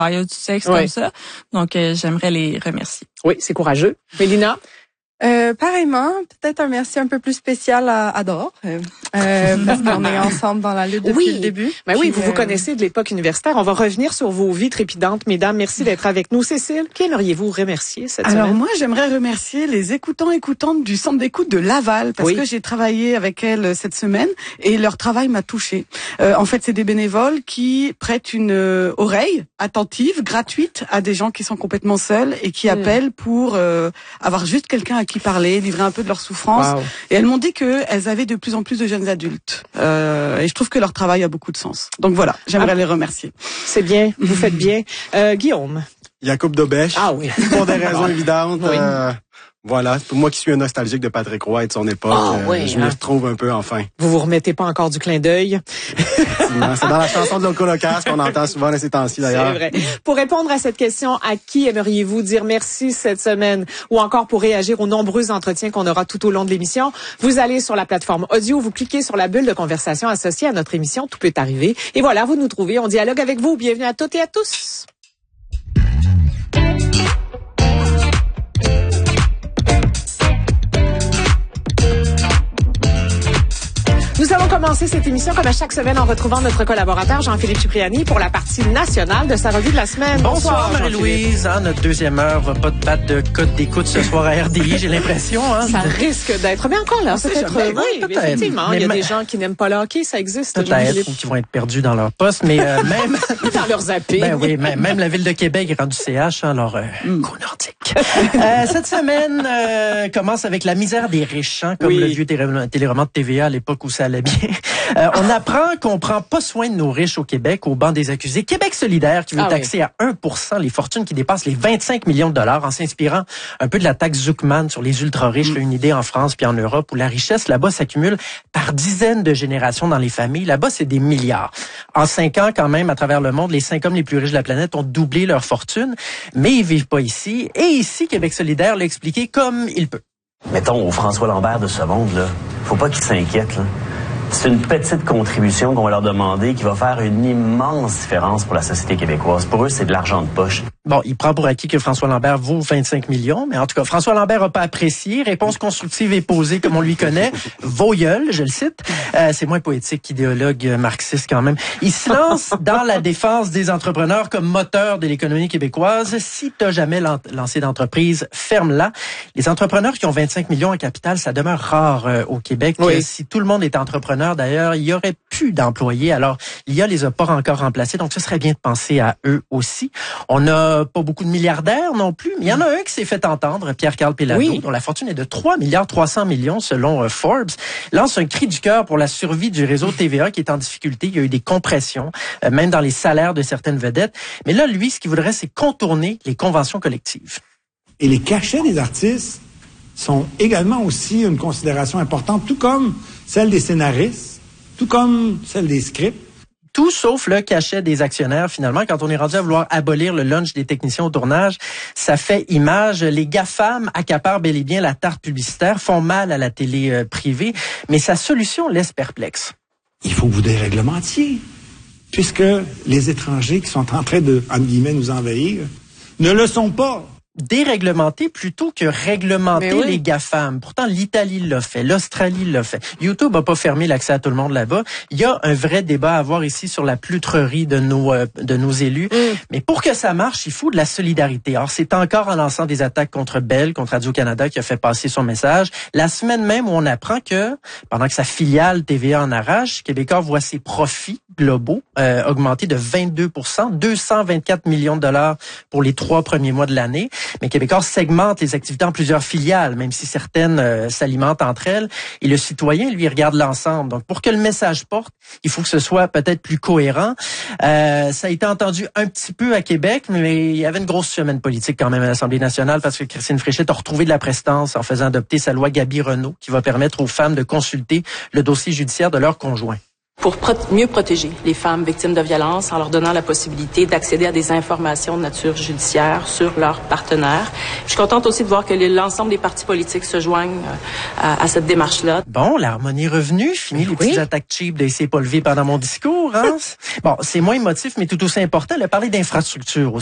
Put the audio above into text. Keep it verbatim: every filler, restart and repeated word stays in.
du sexe ouais. comme ça. Donc, euh, j'aimerais les remercier. Oui, c'est courageux. Mélina? Euh, pareillement, peut-être un merci un peu plus spécial à Adore, euh, parce qu'on est ensemble dans la lutte depuis oui. le début. Ben oui, Puis, vous euh... vous connaissez de l'époque universitaire. On va revenir sur vos vies trépidantes, mesdames. Merci d'être avec nous. Cécile, qui aimeriez-vous remercier cette Alors semaine? moi, j'aimerais remercier les écoutants écoutantes du centre d'écoute de Laval, parce oui. que j'ai travaillé avec elles cette semaine et leur travail m'a touchée. Euh, en fait, c'est des bénévoles qui prêtent une euh, oreille attentive, gratuite, à des gens qui sont complètement seuls et qui mmh. appellent pour euh, avoir juste quelqu'un à qui parler, livrer un peu de leur souffrance. Wow. Et elles m'ont dit qu'elles avaient de plus en plus de jeunes adultes. Euh, et je trouve que leur travail a beaucoup de sens. Donc voilà, j'aimerais ah. les remercier. C'est bien, vous faites bien. Euh, Guillaume. Jacob Dobèche. Ah oui. Pour des raisons évidentes. Oui. Euh, voilà, pour moi qui suis un nostalgique de Patrick Roy et de son époque, ah, euh, oui, je hein. me retrouve un peu enfin. Vous vous remettez pas encore du clin d'œil? C'est dans la chanson de l'Holocauste qu'on entend souvent ces temps-ci d'ailleurs. C'est vrai. Pour répondre à cette question, à qui aimeriez-vous dire merci cette semaine? Ou encore pour réagir aux nombreux entretiens qu'on aura tout au long de l'émission, vous allez sur la plateforme audio, vous cliquez sur la bulle de conversation associée à notre émission, tout peut arriver. Et voilà, vous nous trouvez, on dialogue avec vous. Bienvenue à toutes et à tous. Nous allons commencer cette émission comme à chaque semaine en retrouvant notre collaborateur Jean-Philippe Cipriani pour la partie nationale de sa revue de la semaine. Bonsoir, Bonsoir Marie-Louise. Hein, notre deuxième heure va pas te battre de code d'écoute ce soir à R D I, j'ai l'impression. Hein. Ça risque d'être. Mais encore là, peut-être. Oui, oui, peut-être. Effectivement, mais il y a ma... des gens qui n'aiment pas le hockey, ça existe. Peut-être, ou qui vont être perdus dans leur poste, mais euh, même... dans leur zapping. Ben oui, même, même la Ville de Québec est rendue C H, hein, alors euh, mm. go nordique. euh, cette semaine euh, commence avec la misère des riches, hein, comme oui. le vieux téléroman de T V A à l'époque où ça allait bien. Euh, on apprend qu'on prend pas soin de nos riches au Québec, au banc des accusés. Québec solidaire qui veut ah taxer oui. à un pour cent les fortunes qui dépassent les vingt-cinq millions de dollars en s'inspirant un peu de la taxe Zuckman sur les ultra-riches. Mm. Une idée en France puis en Europe où la richesse là-bas s'accumule par dizaines de générations dans les familles. Là-bas, c'est des milliards. En cinq ans, quand même, à travers le monde, les cinq hommes les plus riches de la planète ont doublé leur fortune, mais ils vivent pas ici. Et ici, Québec solidaire l'a expliqué comme il peut. Mettons au François Lambert de ce monde, là, faut pas qu'il s'inquiète, là. C'est une petite contribution qu'on va leur demander qui va faire une immense différence pour la société québécoise. Pour eux, c'est de l'argent de poche. Bon, il prend pour acquis que François Lambert vaut vingt-cinq millions, mais en tout cas, François Lambert n'a pas apprécié. Réponse constructive et posée comme on lui connaît. Voyeul, je le cite. Euh, c'est moins poétique qu'idéologue marxiste quand même. Il se lance dans la défense des entrepreneurs comme moteur de l'économie québécoise. Si t'as jamais lancé d'entreprise, ferme-la. Les entrepreneurs qui ont vingt-cinq millions en capital, ça demeure rare euh, au Québec. Oui. Si tout le monde est entrepreneur, d'ailleurs, il y aurait plus d'employés. Alors, l'I A les a pas encore remplacés, donc ce serait bien de penser à eux aussi. On a pas beaucoup de milliardaires non plus, mais il y en a un qui s'est fait entendre, Pierre-Carl Péladeau, oui. dont la fortune est de trois milliards trois cents millions selon euh, Forbes, lance un cri du cœur pour la survie du réseau T V A qui est en difficulté. Il y a eu des compressions, euh, même dans les salaires de certaines vedettes. Mais là, lui, ce qu'il voudrait, c'est contourner les conventions collectives. Et les cachets des artistes sont également aussi une considération importante, tout comme celle des scénaristes, tout comme celle des scripts. Tout sauf le cachet des actionnaires, finalement. Quand on est rendu à vouloir abolir le lunch des techniciens au tournage, ça fait image. Les GAFAM accaparent bel et bien la tarte publicitaire, font mal à la télé euh, privée, mais sa solution laisse perplexe. Il faut que vous déréglementiez, puisque les étrangers qui sont en train de, entre guillemets, nous envahir, ne le sont pas. Déréglementer plutôt que réglementer oui. les GAFAM. Pourtant, l'Italie l'a fait, l'Australie l'a fait. YouTube n'a pas fermé l'accès à tout le monde là-bas. Il y a un vrai débat à avoir ici sur la plutrerie de nos euh, de nos élus. Mm. Mais pour que ça marche, il faut de la solidarité. Alors, c'est encore en lançant des attaques contre Bell, contre Radio-Canada, qui a fait passer son message. La semaine même où on apprend que, pendant que sa filiale T V A en arrache, Québécois voit ses profits globaux euh, augmenter de vingt-deux pour cent, deux cent vingt-quatre millions de dollars pour les trois premiers mois de l'année. Mais Québécois segmente les activités en plusieurs filiales, même si certaines euh, s'alimentent entre elles. Et le citoyen, lui, regarde l'ensemble. Donc, pour que le message porte, il faut que ce soit peut-être plus cohérent. Euh, ça a été entendu un petit peu à Québec, mais il y avait une grosse semaine politique quand même à l'Assemblée nationale parce que Christine Fréchette a retrouvé de la prestance en faisant adopter sa loi Gaby-Renault qui va permettre aux femmes de consulter le dossier judiciaire de leur conjoint. pour pro- mieux protéger les femmes victimes de violences en leur donnant la possibilité d'accéder à des informations de nature judiciaire sur leurs partenaires. Je suis contente aussi de voir que l'ensemble des partis politiques se joignent à, à cette démarche-là. Bon, l'harmonie est revenue. Fini les petites attaques cheap de c'est pas levé pendant mon discours. Hein? Bon, c'est moins émotif, mais tout aussi important. Elle a parlé d'infrastructure